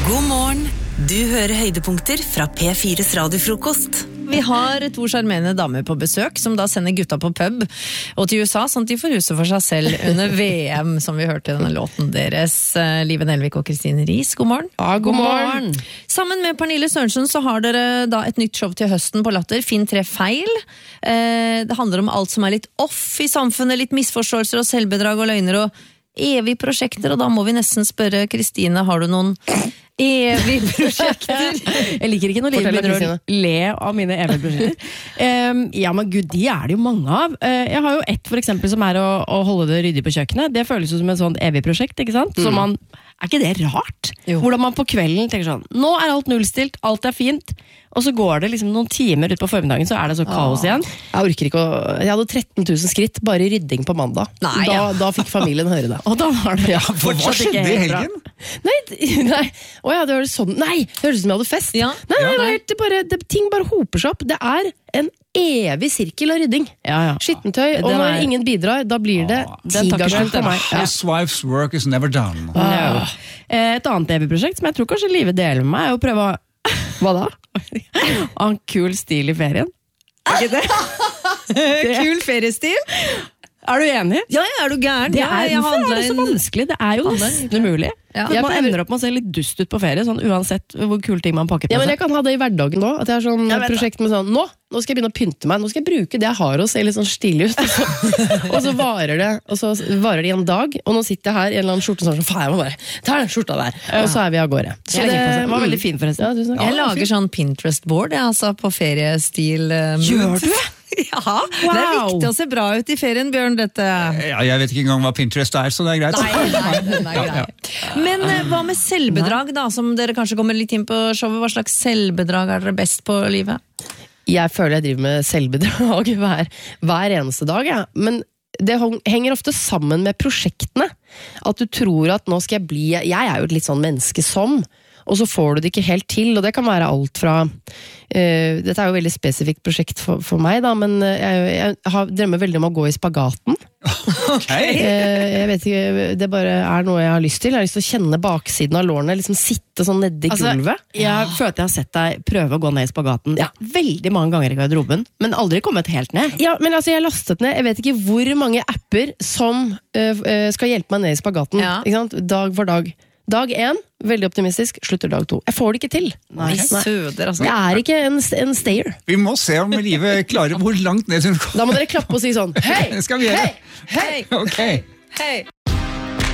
God morgen. Du hører høydepunkter fra P4's radiofrokost. Vi har to charmerende damer på besøk som da sender gutta på pub og til USA, sånn at de får huset for seg selv under VM, som vi hørte i denne låten deres. Live Nelvik og Kristine Riis, god morgen. Ja, god morgen. Sammen med Pernille Sørensen så har dere da et nytt show til høsten på Latter, Finn 3 feil. Det handler om alt som er litt off i samfunnet, litt misforståelser og selvbedrag og løgner og evige prosjekter, og da må vi nesten spørre Kristine, har du noen evige prosjekter? Jeg liker ikke når livet begynner å le av mine evige prosjekter. Ja, men gud, de er det jo mange av. Jeg har jo ett for eksempel som er å holde det ryddig på kjøkkenet. Det føles jo som et sånn evig prosjekt, ikke sant? Så man, er ikke det rart? Jo. Hvordan man på kvelden tenker sånn, nå er alt nullstilt, alt er fint, og så går det liksom noen timer ut på formiddagen, så er det så kaos igjen. Jeg orker ikke jeg hadde 13 000 skritt bare i rydding på mandag. Nei, ja. Da fikk familien høre det. Og da var det Hva skjedde i helgen? Nei. Åja, det høres sånn. Nei, det høres ut som jeg hadde fest. Ja. Nei, det var helt, ting bare hoper seg opp. Det er en evig sirkel av rydding. Ja. Skittentøy, og når ingen bidrar, da blir det 10 ganger slutt for meg. Housewives work is never done. No. Et annet evig prosjekt som jeg tror kanskje livet deler med meg, er å prøve å hva da? Ha en kul stil i ferien. Er ikke det? Kul feriestil? Er du enig? Ja, er du gæren? Hvorfor er det så vanskelig? Det er jo nesten umulig. Ja. Man ender opp med å se litt dust ut på ferie, sånn uansett hvor kule ting man pakker på Ja, men seg. jeg kan ha det i hverdagen nå. At jeg har sånn prosjekt med sånn, nå skal jeg begynne å pynte meg. Nå skal jeg bruke det jeg har og se litt sånn stilig ut. Og så varer det i en dag. Og nå sitter jeg her i en eller annen skjorte sånn, faen, jeg må bare ta den skjorta der. Og så er vi av gårde. Så det var veldig fin forresten. Ja, tusen takk. Jeg lager sånn Pinterest-board, altså på feriestil. Gjør du det? Ja, det er viktig å se bra ut i ferien, Bjørn, dette. Ja, jeg vet ikke engang hva Pinterest er, så det er greit. Nei, den er grei. Men hva med selvbedrag da, som dere kanskje kommer litt inn på showet? Hva slags selvbedrag er dere best på livet? Jeg føler jeg driver med selvbedrag hver eneste dag, ja. Men det henger ofte sammen med prosjektene. At du tror at nå skal jeg bli... Jeg er jo et litt sånn menneske som... Og så får du det ikke helt til, og det kan være alt fra... dette er jo et veldig spesifikt prosjekt for meg, da, men jeg drømmer veldig om å gå i spagaten. Okay. Jeg vet ikke, det bare er noe jeg har lyst til. Jeg har lyst til å kjenne baksiden av lårene, liksom sitte sånn nede i gulvet. Jeg føler at jeg har sett deg prøve å gå ned i spagaten veldig mange ganger i garderoben, men aldri kommet helt ned. Ja, men altså jeg har lastet ned, jeg vet ikke hvor mange apper som skal hjelpe meg ned i spagaten, ikke sant? Dag for dag. Dag 1, veldig optimistisk, slutter dag 2. Jeg får det ikke til. Nei. Søder, altså. Jeg er ikke en stayer. Vi må se om livet klarer hvor langt ned hun kommer. Da må dere klappe og si sånn, hei! Skal vi gjøre? Hei! Ok. Hei!